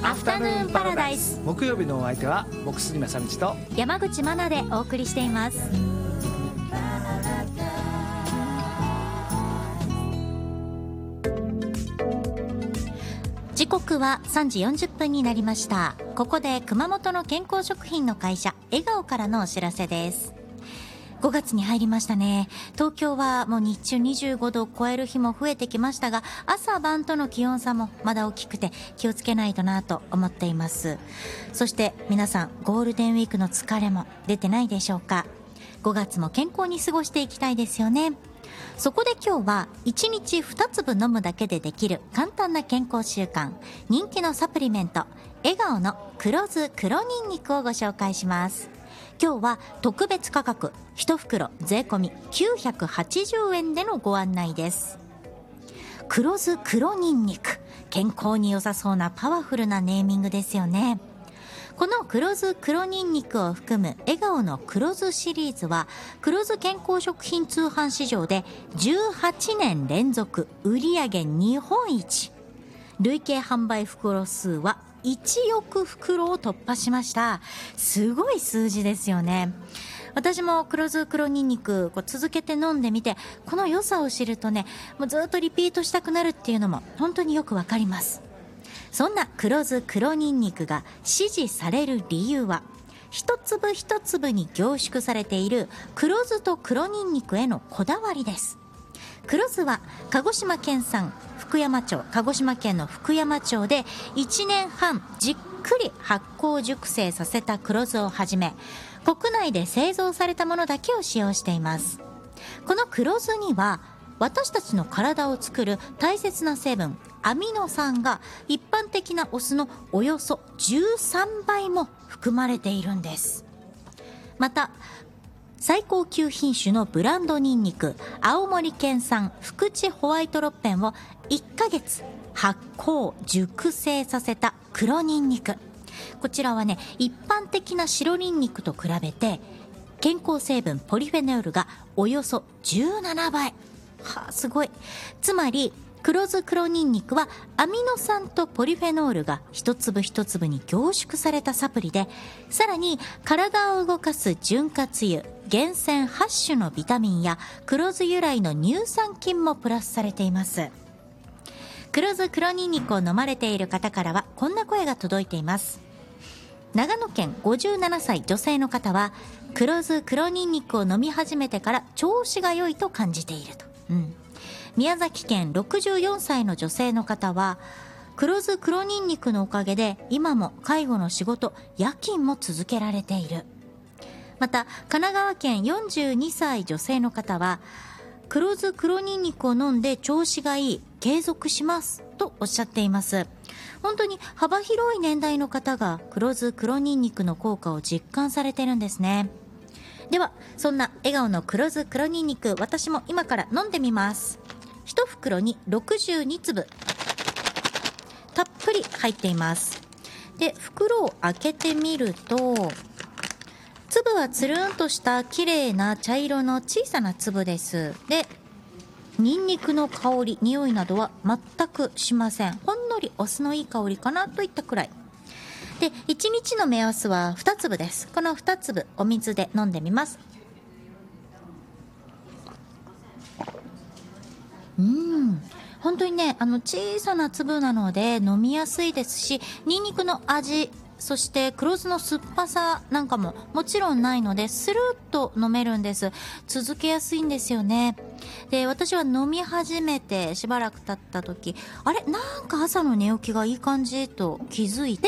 アフタヌーンパラダイス。 木曜日のお相手は僕杉正道と山口真奈でお送りしています。時刻は3時40分になりました。ここで熊本の健康食品の会社笑顔からのお知らせです。5月に入りましたね。東京はもう日中25度を超える日も増えてきましたが、朝晩との気温差もまだ大きくて気をつけないとなと思っています。そして皆さん、ゴールデンウィークの疲れも出てないでしょうか。5月も健康に過ごしていきたいですよね。そこで今日は1日2粒飲むだけでできる簡単な健康習慣、人気のサプリメント笑顔の黒酢黒ニンニクをご紹介します。今日は特別価格1袋税込み980円でのご案内です。黒酢黒ニンニク、健康に良さそうなパワフルなネーミングですよね。この黒酢黒ニンニクを含む笑顔の黒酢シリーズは黒酢健康食品通販市場で18年連続売上日本一、累計販売袋数は1億袋を突破しました。すごい数字ですよね。私も黒酢黒ニンニク続けて飲んでみて、この良さを知るとね、もうずっとリピートしたくなるっていうのも本当によくわかります。そんな黒酢黒ニンニクが支持される理由は、一粒一粒に凝縮されている黒酢と黒ニンニクへのこだわりです。黒酢は鹿児島県産福山町、鹿児島県の福山町で1年半じっくり発酵熟成させた黒酢をはじめ、国内で製造されたものだけを使用しています。この黒酢には私たちの体を作る大切な成分アミノ酸が一般的なお酢のおよそ13倍も含まれているんです。また最高級品種のブランドニンニク青森県産福地ホワイトロッペンを1ヶ月発酵熟成させた黒ニンニク、こちらはね、一般的な白ニンニクと比べて健康成分ポリフェノールがおよそ17倍。すごい。つまり黒酢黒ニンニクはアミノ酸とポリフェノールが一粒一粒に凝縮されたサプリで、さらに体を動かす潤滑油、厳選8種のビタミンや黒酢由来の乳酸菌もプラスされています。黒酢黒ニンニクを飲まれている方からはこんな声が届いています。長野県57歳女性の方は、黒酢黒ニンニクを飲み始めてから調子が良いと感じていると。宮崎県64歳の女性の方は、黒酢黒ニンニクのおかげで今も介護の仕事、夜勤も続けられている。また神奈川県42歳女性の方は、黒酢黒ニンニクを飲んで調子がいい、継続しますとおっしゃっています。本当に幅広い年代の方が黒酢黒ニンニクの効果を実感されているんですね。ではそんな笑顔の黒酢黒ニンニク、私も今から飲んでみます。1袋に62粒たっぷり入っています。で、袋を開けてみると、粒はつるんとした綺麗な茶色の小さな粒です。で、ニンニクの香り、匂いなどは全くしません。ほんのりお酢のいい香りかなといったくらいで、1日の目安は2粒です。この2粒お水で飲んでみます。本当にね、小さな粒なので飲みやすいですし、ニンニクの味、そして黒酢の酸っぱさなんかももちろんないので、スルッと飲めるんです。続けやすいんですよね。で、私は飲み始めてしばらく経った時、あれ、なんか朝の寝起きがいい感じと気づいて